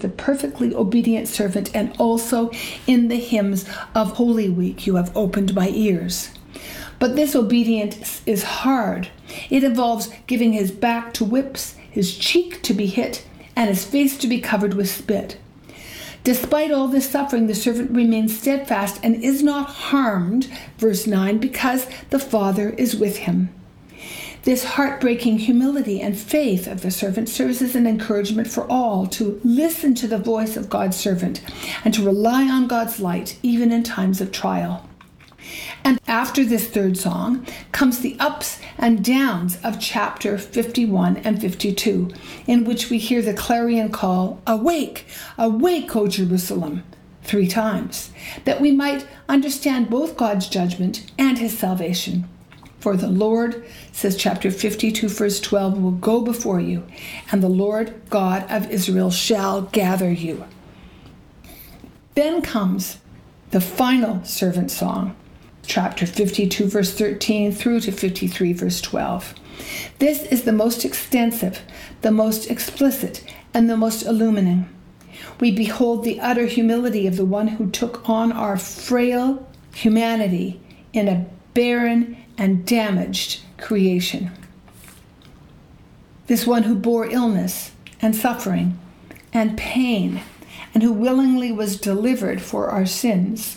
the perfectly obedient servant, and also in the hymns of Holy Week you have opened my ears. But this obedience is hard. It involves giving his back to whips, his cheek to be hit, and his face to be covered with spit. Despite all this suffering, the servant remains steadfast and is not harmed, verse 9, because the Father is with him. This heartbreaking humility and faith of the servant serves as an encouragement for all to listen to the voice of God's servant and to rely on God's light even in times of trial. And after this third song comes the ups and downs of chapter 51 and 52, in which we hear the clarion call, "Awake, awake, O Jerusalem," 3 times, that we might understand both God's judgment and his salvation. For the Lord, says chapter 52, verse 12, will go before you, and the Lord God of Israel shall gather you. Then comes the final servant song, chapter 52, verse 13 through to 53, verse 12. This is the most extensive, the most explicit, and the most illuminating. We behold the utter humility of the one who took on our frail humanity in a barren and damaged creation. This one who bore illness and suffering and pain, and who willingly was delivered for our sins.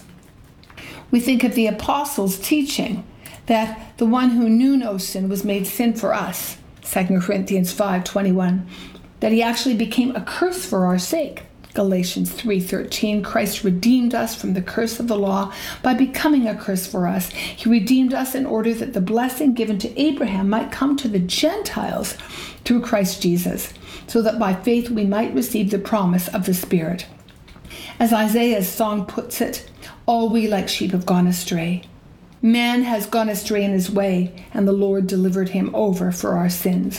We think of the apostles' teaching that the one who knew no sin was made sin for us, 2 Corinthians 5:21, that he actually became a curse for our sake, Galatians 3:13. Christ redeemed us from the curse of the law by becoming a curse for us. He redeemed us in order that the blessing given to Abraham might come to the Gentiles through Christ Jesus, so that by faith we might receive the promise of the Spirit. As Isaiah's song puts it, all we like sheep have gone astray. Man has gone astray in his way, and the Lord delivered him over for our sins.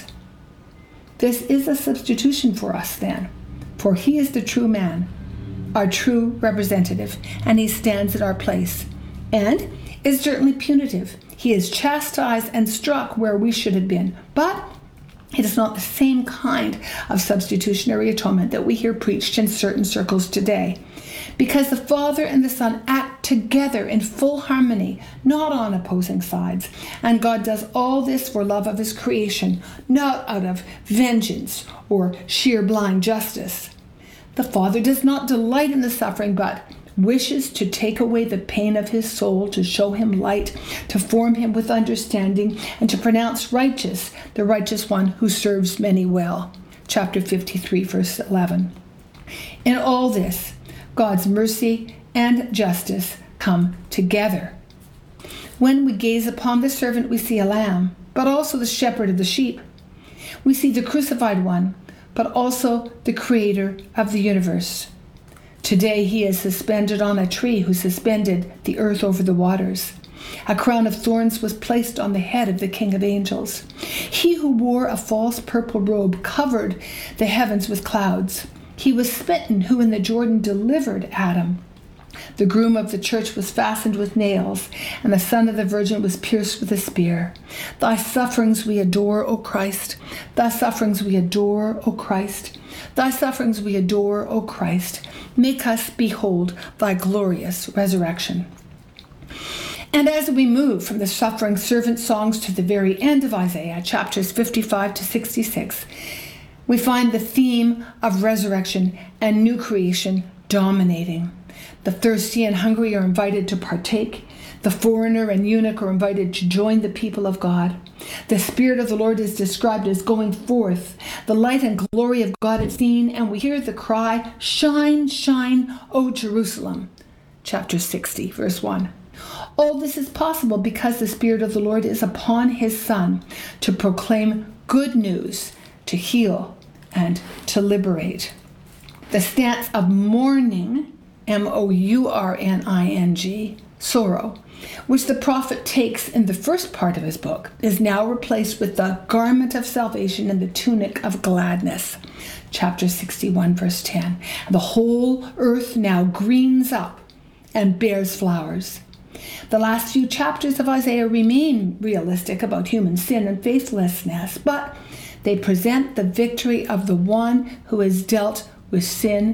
This is a substitution for us then, for he is the true man, our true representative, and he stands in our place, and is certainly punitive. He is chastised and struck where we should have been, but it is not the same kind of substitutionary atonement that we hear preached in certain circles today, because the Father and the Son act together in full harmony, not on opposing sides, and God does all this for love of his creation, not out of vengeance or sheer blind justice. The Father does not delight in the suffering, but wishes to take away the pain of his soul, to show him light, to form him with understanding, and to pronounce righteous the righteous one who serves many well. Chapter 53, verse 11. In all this, God's mercy and justice come together. When we gaze upon the servant, we see a lamb, but also the shepherd of the sheep. We see the crucified one, but also the creator of the universe. Today he is suspended on a tree who suspended the earth over the waters. A crown of thorns was placed on the head of the King of Angels. He who wore a false purple robe covered the heavens with clouds. He was smitten who in the Jordan delivered Adam. The groom of the church was fastened with nails, and the son of the virgin was pierced with a spear. Thy sufferings we adore, O Christ. Thy sufferings we adore, O Christ. Thy sufferings we adore, O Christ. Make us behold thy glorious resurrection. And as we move from the suffering servant songs to the very end of Isaiah, chapters 55 to 66, we find the theme of resurrection and new creation dominating. The thirsty and hungry are invited to partake. The foreigner and eunuch are invited to join the people of God. The Spirit of the Lord is described as going forth. The light and glory of God is seen, and we hear the cry, "Shine, shine, O Jerusalem." Chapter 60, verse 1. All this is possible because the Spirit of the Lord is upon his Son to proclaim good news, to heal, and to liberate. The stance of mourning, mourning, sorrow, which the prophet takes in the first part of his book, is now replaced with the garment of salvation and the tunic of gladness. Chapter 61, verse 10. The whole earth now greens up and bears flowers. The last few chapters of Isaiah remain realistic about human sin and faithlessness, but they present the victory of the one who has dealt with sin